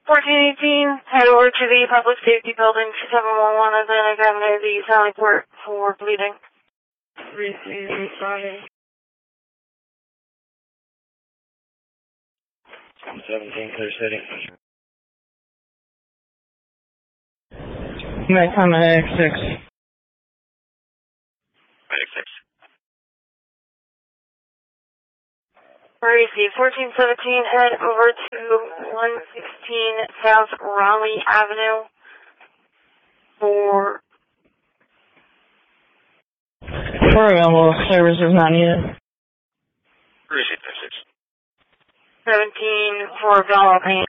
1418, head over to the Public Safety Building, 711, and then examine the Sally Port for bleeding. Receive, responding. 17, clear city. I'm at X6. X6. Receive, 1417, head over to 116 South Raleigh Avenue for available, service is not needed. Receive, 6. 17 for Bell Pain.